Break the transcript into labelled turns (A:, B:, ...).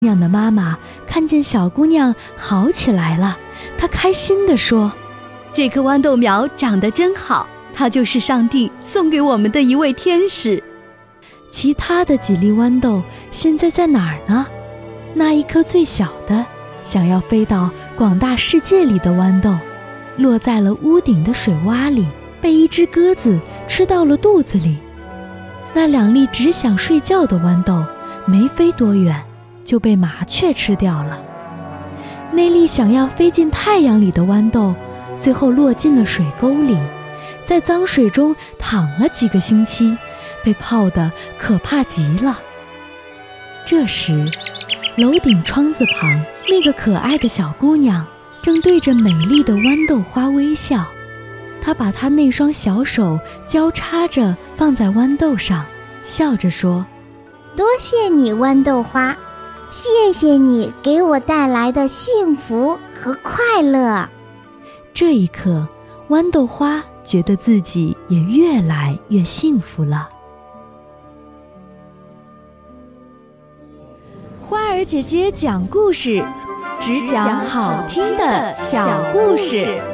A: 娘的妈妈看见小姑娘好起来了，她开心地说：“
B: 这棵豌豆苗长得真好，它就是上帝送给我们的一位天使。”
A: 其他的几粒豌豆现在在哪儿呢？那一颗最小的，想要飞到广大世界里的豌豆，落在了屋顶的水洼里，被一只鸽子吃到了肚子里。那2粒只想睡觉的豌豆，没飞多远就被麻雀吃掉了。那粒想要飞进太阳里的豌豆，最后落进了水沟里，在脏水中躺了几个星期，被泡得可怕极了。这时，楼顶窗子旁那个可爱的小姑娘正对着美丽的豌豆花微笑，她把她那双小手交叉着放在豌豆上，笑着说：“
C: 多谢你，豌豆花，谢谢你给我带来的幸福和快乐。”
A: 这一刻，豌豆花觉得自己也越来越幸福了。
D: 花儿姐姐讲故事，只讲好听的小故事。